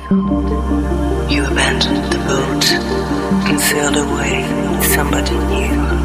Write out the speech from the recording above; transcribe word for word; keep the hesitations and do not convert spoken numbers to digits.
You abandoned the boat and sailed away with somebody new.